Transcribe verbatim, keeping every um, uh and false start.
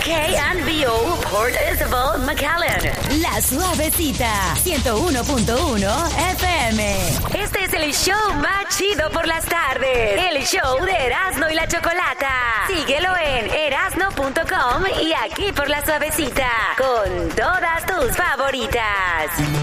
K and B O, Port Isabel, McAllen. La Suavecita, ciento uno punto uno F M. Este es el show más chido por las tardes. El show de Erasmo y la Chocolata. Síguelo en erasno punto com y aquí por La Suavecita. Con todas tus favoritas.